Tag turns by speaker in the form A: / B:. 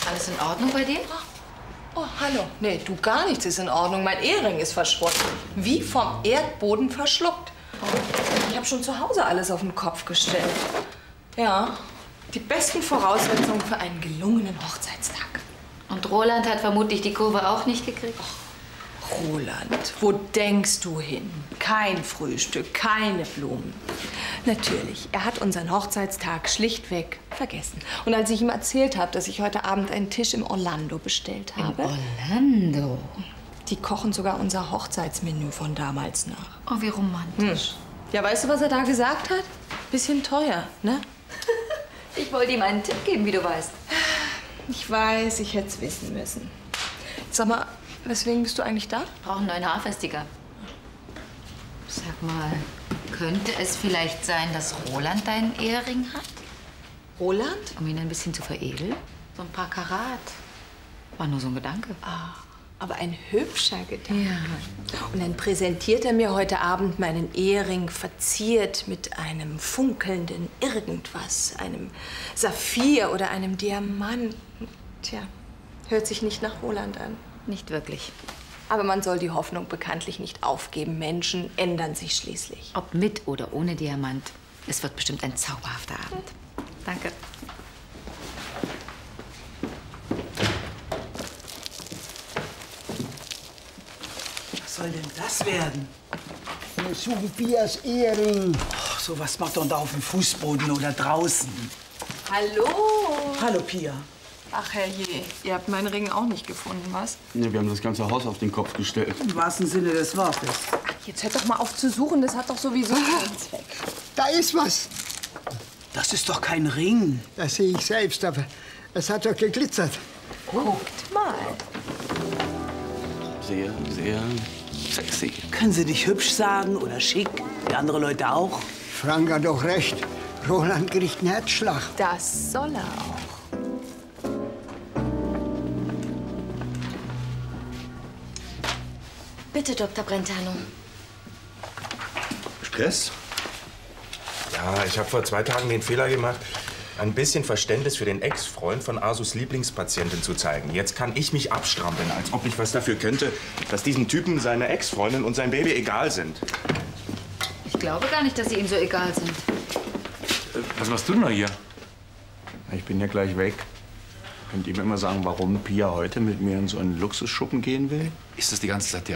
A: Alles in Ordnung bei dir?
B: Oh, hallo. Nee, du, gar nichts ist in Ordnung. Mein Ehering ist verschwunden. Wie vom Erdboden verschluckt. Ich habe schon zu Hause alles auf den Kopf gestellt. Ja, die besten Voraussetzungen für einen gelungenen Hochzeitstag.
A: Und Roland hat vermutlich die Kurve auch nicht gekriegt?
B: Roland, wo denkst du hin? Kein Frühstück, keine Blumen. Natürlich, er hat unseren Hochzeitstag schlichtweg vergessen. Und als ich ihm erzählt habe, dass ich heute Abend einen Tisch im Orlando bestellt habe...
A: Orlando?
B: Die kochen sogar unser Hochzeitsmenü von damals nach.
A: Oh, wie romantisch.
B: Ja, weißt du, was er da gesagt hat? Bisschen teuer, ne?
A: Ich wollte ihm einen Tipp geben, wie du weißt.
B: Ich weiß, ich hätte es wissen müssen. Sag mal, weswegen bist du eigentlich da?
A: Brauchen einen neuen Haarfestiger. Sag mal, könnte es vielleicht sein, dass Roland deinen Ehering hat?
B: Roland?
A: Um ihn ein bisschen zu veredeln? So ein paar Karat. War nur so ein Gedanke.
B: Ah, aber ein hübscher Gedanke.
A: Ja.
B: Und dann präsentiert er mir heute Abend meinen Ehering verziert mit einem funkelnden Irgendwas, einem Saphir oder einem Diamanten. Tja, hört sich nicht nach Roland an.
A: Nicht wirklich.
B: Aber man soll die Hoffnung bekanntlich nicht aufgeben. Menschen ändern sich schließlich.
A: Ob mit oder ohne Diamant, es wird bestimmt ein zauberhafter Abend. Danke.
C: Was soll denn das werden?
D: Wir suchen Pias Ehering.
C: Oh, sowas macht doch da auf dem Fußboden oder draußen.
B: Hallo?
C: Hallo, Pia.
B: Ach, herrje, ihr habt meinen Ring auch nicht gefunden, was?
E: Ja, wir haben das ganze Haus auf den Kopf gestellt.
C: Im wahrsten Sinne des Wortes.
B: Jetzt hört doch mal auf zu suchen, das hat doch sowieso keinen Zweck.
D: Da ist was.
C: Das ist doch kein Ring.
D: Das sehe ich selbst, aber es hat doch geglitzert.
B: Guckt mal.
E: Sehr, sehr sexy.
C: Können Sie dich hübsch sagen oder schick, wie andere Leute auch?
D: Frank hat doch recht. Roland kriegt einen Herzschlag.
B: Das soll er auch.
A: Bitte, Dr. Brentano.
F: Stress? Ja, ich habe vor 2 Tagen den Fehler gemacht, ein bisschen Verständnis für den Ex-Freund von Asus Lieblingspatientin zu zeigen. Jetzt kann ich mich abstrampeln, als ob ich was dafür könnte, dass diesem Typen seine Ex-Freundin und sein Baby egal sind.
A: Ich glaube gar nicht, dass sie ihm so egal sind.
E: Was machst du denn da hier? Ich bin ja gleich weg. Könnt ihr mir immer sagen, warum Pia heute mit mir in so einen Luxusschuppen gehen will?
G: Ist das die ganze Zeit die